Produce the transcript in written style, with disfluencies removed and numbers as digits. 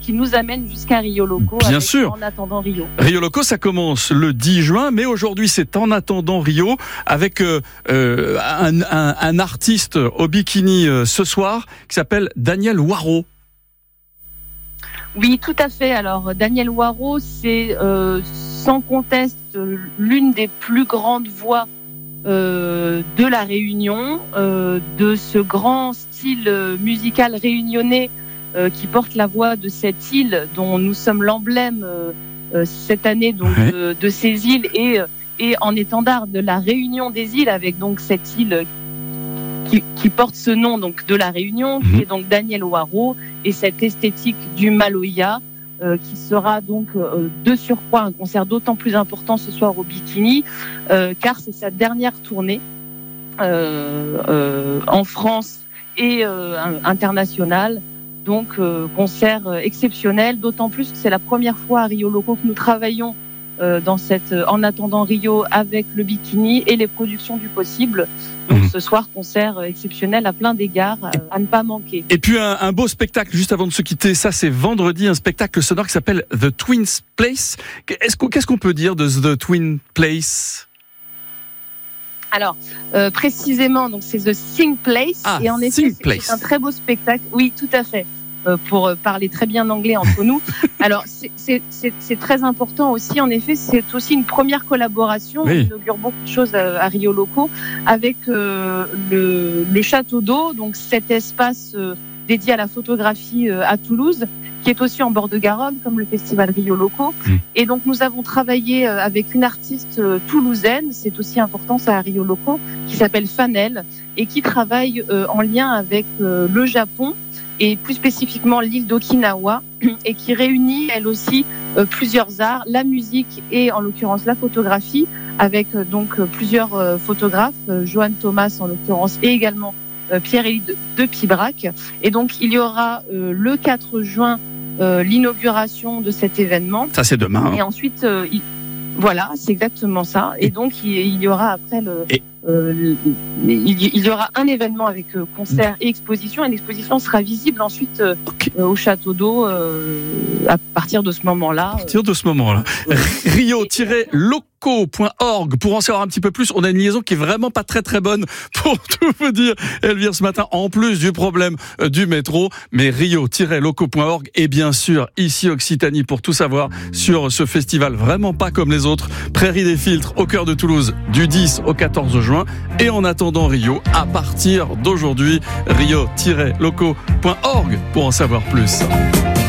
qui nous amène jusqu'à Rio Loco. Bien sûr. En attendant Rio. Rio Loco, ça commence le 10 juin, mais aujourd'hui c'est En attendant Rio avec un artiste au bikini ce soir qui s'appelle Daniel Waro. Oui, tout à fait. Alors Daniel Waro, c'est sans conteste l'une des plus grandes voix de la Réunion, de ce grand style musical réunionnais qui porte la voix de cette île dont nous sommes l'emblème cette année donc de ces îles et en étendard de la Réunion des îles, avec donc cette île qui porte ce nom donc de la Réunion, qui est donc Daniel Waro, et cette esthétique du Maloya qui sera donc de surcroît un concert d'autant plus important ce soir au Bikini car c'est sa dernière tournée en France et internationale. Donc concert exceptionnel, d'autant plus que c'est la première fois à Rio Loco que nous travaillons dans cette En attendant Rio avec le Bikini et les productions du possible. Donc ce soir, concert exceptionnel à plein d'égards, à ne pas manquer. Et puis un beau spectacle juste avant de se quitter, ça c'est vendredi, un spectacle sonore qui s'appelle The Twin Place. Qu'est-ce qu'on peut dire de The Twin Place ? Alors, précisément, donc c'est The Sing Place. Et en effet, c'est un très beau spectacle. Oui, tout à fait. Pour parler très bien anglais entre nous. Alors, c'est très important aussi. En effet, c'est aussi une première collaboration. Oui. On inaugure beaucoup de choses à Rio Loco avec le Château d'Eau, donc cet espace dédié à la photographie à Toulouse, qui est aussi en bord de Garonne, comme le festival Rio Loco. Et donc, nous avons travaillé avec une artiste toulousaine, c'est aussi important, ça à Rio Loco, qui s'appelle Fanel, et qui travaille en lien avec le Japon, et plus spécifiquement l'île d'Okinawa, et qui réunit, elle aussi, plusieurs arts, la musique et en l'occurrence la photographie, avec donc plusieurs photographes, Johan Thomas en l'occurrence, et également Pierre-Élie de Pibrac. Et donc il y aura le 4 juin l'inauguration de cet événement. Ça c'est demain. Et ensuite, voilà, c'est exactement ça. Et donc il y aura après il y aura un événement avec concert et exposition. Et l'exposition sera visible ensuite au Château d'Eau à partir de ce moment-là. Rio-loco.org pour en savoir un petit peu plus. On a une liaison qui est vraiment pas très très bonne pour tout vous dire, Elvire, ce matin, en plus du problème du métro. Mais rio-loco.org et bien sûr ici Occitanie pour tout savoir sur ce festival vraiment pas comme les autres. Prairie des Filtres au cœur de Toulouse du 10 au 14 juin. Et en attendant Rio, à partir d'aujourd'hui, rio-loco.org pour en savoir plus.